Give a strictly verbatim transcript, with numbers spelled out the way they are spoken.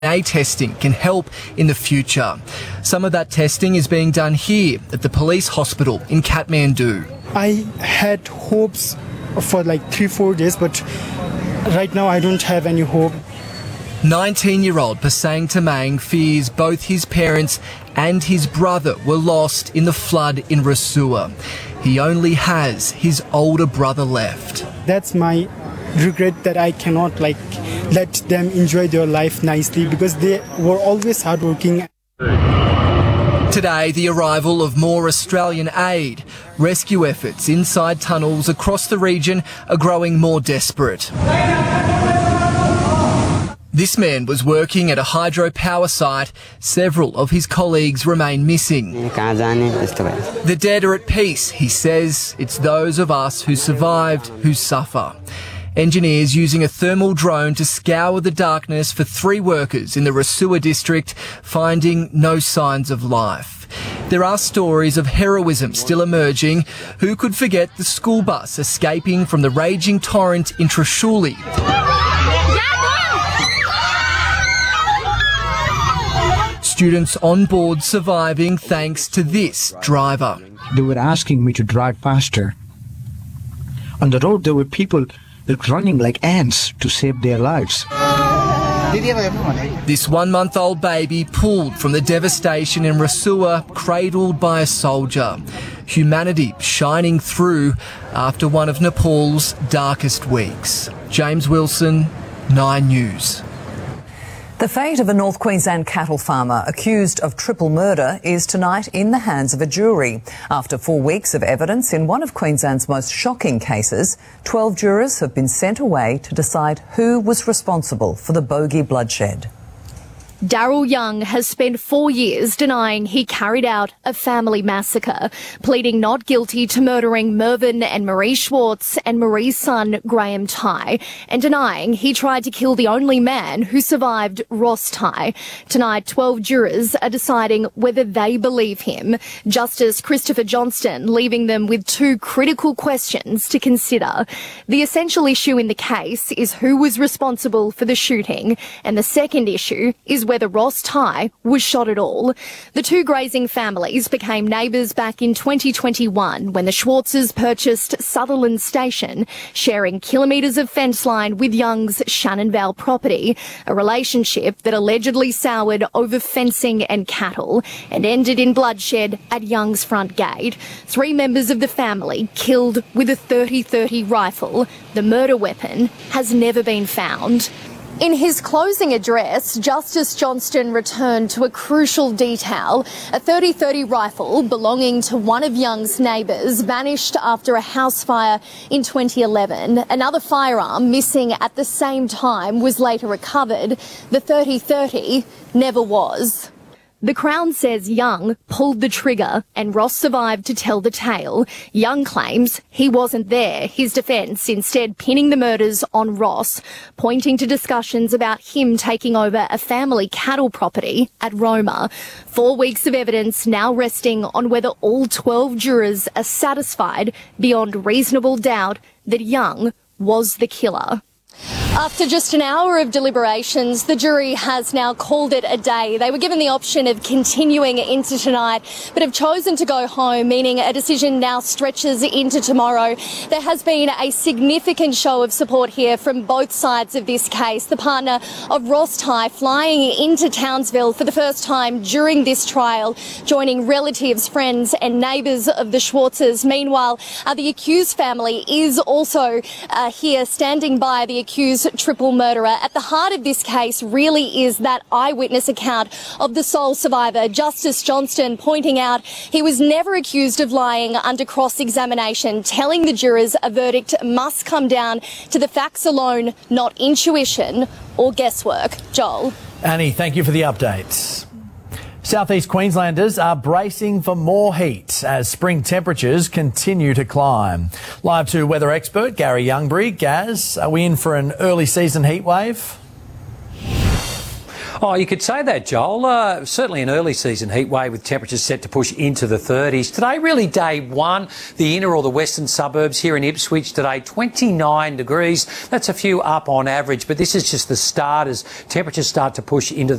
D N A testing can help in the future. Some of that testing is being done here at the police hospital in Kathmandu. I had hopes for like three, four days, but right now I don't have any hope. nineteen-year-old Pasang Tamang fears both his parents and his brother were lost in the flood in Rasua. He only has his older brother left. That's my regret, that I cannot like let them enjoy their life nicely, because they were always hardworking. Today, the arrival of more Australian aid. Rescue efforts inside tunnels across the region are growing more desperate. This man was working at a hydropower site. Several of his colleagues remain missing. The dead are at peace, he says. It's those of us who survived who suffer. Engineers using a thermal drone to scour the darkness for three workers in the Rasua district, finding no signs of life. There are stories of heroism still emerging. Who could forget the school bus escaping from the raging torrent in Trishuli? Students on board surviving thanks to this driver. They were asking me to drive faster. On the road there were people running like ants to save their lives. This one-month-old baby pulled from the devastation in Rasua, cradled by a soldier. Humanity shining through after one of Nepal's darkest weeks. James Wilson, Nine News. The fate of a North Queensland cattle farmer accused of triple murder is tonight in the hands of a jury. After four weeks of evidence in one of Queensland's most shocking cases, twelve jurors have been sent away to decide who was responsible for the bogey bloodshed. Daryl Young has spent four years denying he carried out a family massacre, pleading not guilty to murdering Mervyn and Marie Schwartz and Marie's son Graham Tighe, and denying he tried to kill the only man who survived, Ross Tighe. Tonight, twelve jurors are deciding whether they believe him. Justice Christopher Johnston leaving them with two critical questions to consider. The essential issue in the case is who was responsible for the shooting, and the second issue is whether Ross Tighe was shot at all. The two grazing families became neighbours back in twenty twenty-one when the Schwartzes purchased Sutherland Station, sharing kilometres of fence line with Young's Shannon Vale property, a relationship that allegedly soured over fencing and cattle and ended in bloodshed at Young's front gate. Three members of the family killed with a thirty thirty rifle. The murder weapon has never been found. In his closing address, Justice Johnston returned to a crucial detail. A thirty thirty rifle belonging to one of Young's neighbours vanished after a house fire in twenty eleven. Another firearm missing at the same time was later recovered. The thirty thirty never was. The Crown says Young pulled the trigger and Ross survived to tell the tale. Young claims he wasn't there, his defence instead pinning the murders on Ross, pointing to discussions about him taking over a family cattle property at Roma. Four weeks of evidence now resting on whether all twelve jurors are satisfied beyond reasonable doubt that Young was the killer. After just an hour of deliberations, the jury has now called it a day. They were given the option of continuing into tonight, but have chosen to go home, meaning a decision now stretches into tomorrow. There has been a significant show of support here from both sides of this case. The partner of Ross Tighe flying into Townsville for the first time during this trial, joining relatives, friends and neighbours of the Schwartzes. Meanwhile, uh, the accused family is also uh, here standing by the accused triple murderer. At the heart of this case really is that eyewitness account of the sole survivor, Justice Johnston, pointing out he was never accused of lying under cross-examination, telling the jurors a verdict must come down to the facts alone, not intuition or guesswork. Joel. Annie, thank you for the updates. Southeast Queenslanders are bracing for more heat as spring temperatures continue to climb. Live to weather expert Gary Youngbury. Gaz, are we in for an early season heat wave? Oh, you could say that, Joel. Uh, certainly an early season heat wave with temperatures set to push into the thirties. Today, really day one, the inner or the western suburbs here in Ipswich today, twenty-nine degrees. That's a few up on average, but this is just the start as temperatures start to push into the